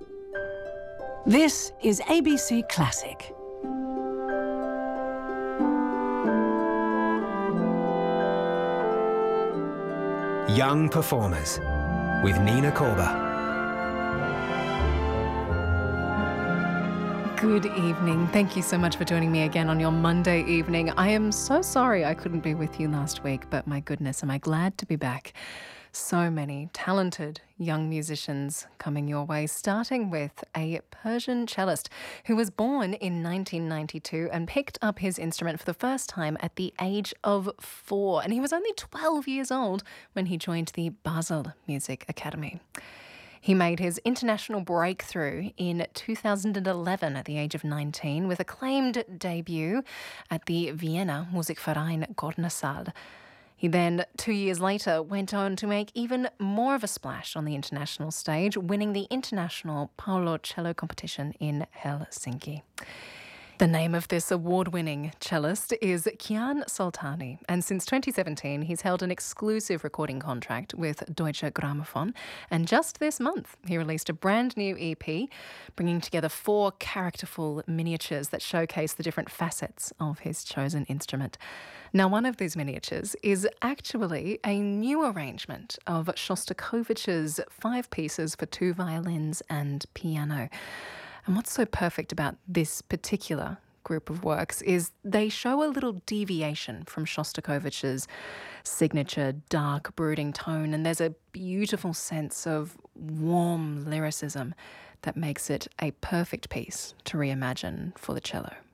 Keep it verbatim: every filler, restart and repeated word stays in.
This is A B C Classic. Young Performers with Nina Korba. Good evening. Thank you so much for joining me again on your Monday evening. I am so sorry I couldn't be with you last week, but my goodness, am I glad to be back. So many talented young musicians coming your way, starting with a Persian cellist who was born in nineteen ninety-two and picked up his instrument for the first time at the age of four. And he was only twelve years old when he joined the Basel Music Academy. He made his international breakthrough in two thousand eleven at the age of nineteen with acclaimed debut at the Vienna Musikverein Goldene Saal. He then, two years later, went on to make even more of a splash on the international stage, winning the International Paolo Cello competition in Helsinki. The name of this award-winning cellist is Kian Soltani, and since twenty seventeen he's held an exclusive recording contract with Deutsche Grammophon, and just this month he released a brand new E P, bringing together four characterful miniatures that showcase the different facets of his chosen instrument. Now, one of these miniatures is actually a new arrangement of Shostakovich's five pieces for two violins and piano. And what's so perfect about this particular group of works is they show a little deviation from Shostakovich's signature dark, brooding tone, and there's a beautiful sense of warm lyricism that makes it a perfect piece to reimagine for the cello.